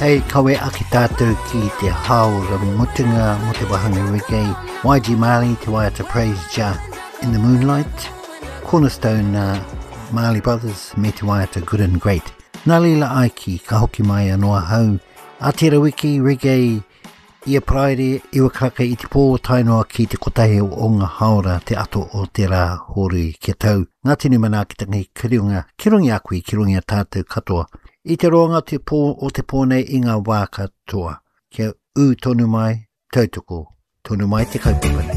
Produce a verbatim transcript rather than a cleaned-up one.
Hei kawe aki tātou ki te haora mutunga mo te wahanga reggae. Y G Marley te waiata Praise Jah in the Moonlight. Cornerstone uh, Marley Brothers me te waiata Good and Great. Nā lila aiki ka hoki mai anoa hau. Aotearoa wiki reggae ia praere iwa kraka i te pō tainoa ki te kotahi o ngā haora te ato o te rā hori kia tau. Ngā tini mana ki tangi kirunga, kirungi akui, kirungi a tātou katoa. I te roanga te pō o te pōnei i ngā wā katoa. Kia u tonu mai, tautoko, tonu mai te kaupapa.